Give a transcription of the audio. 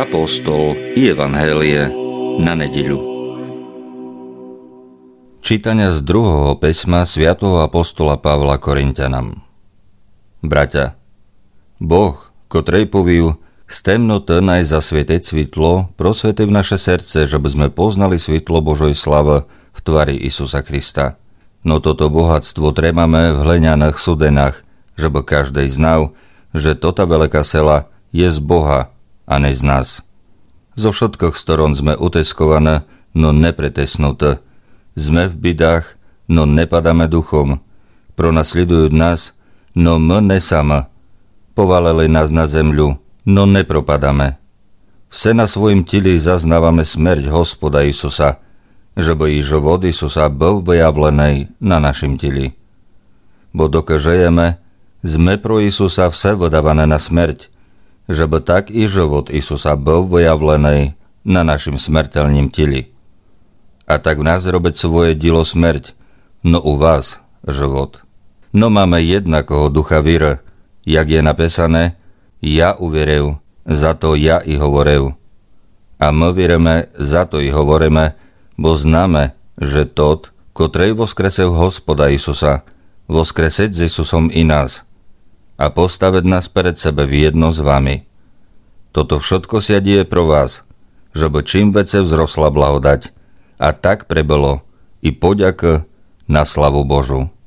Apoštol i Evanhélie na nedeľu. Čítania z 2. písma svätého apoštola Pavla Korinťanom. Bratia, Boh, kotrej poviu, z temnoty naj zasvietiť svitlo, prosvetí v naše srdce, že by sme poznali svitlo Božoj slave v tvári Isusa Krista. No toto bohatstvo tremáme v hľaňaných sudenách, že by každej znal, že tota veľká sela je z Boha a ne z nás. Zo všetkých storon sme uteskované, no nepretesnuté. Sme v bidách, no nepadáme duchom. Pronasledujú nás, no my nesame. Povalili nás na zemľu, no nepropadáme. Vse na svojim tili zaznávame smrť Hospoda Isusa, že by i život Isusa bol vyjavlený na našim tili. Bo dokud žijeme, sme pro Isusa vse vydávané na smrť, že by tak i život Isusa bol vyjavlený na našim smrteľným tili. A tak v nás robiť svoje dilo smrť, no u vás život. No máme jednakého ducha víry, jak je napísané, ja uveril, za to ja i hovoril. A my viereme, za to i hovoríme, bo známe, že tot, kotrej voskresil Hospoda Isusa, voskreseť s Isusom i nás a postaviť nás pred sebe v jedno s vami. Toto všetko sa deje pro vás, že by čím vece vzrosla blahodať, a tak prebolo i poďak na slavu Božu.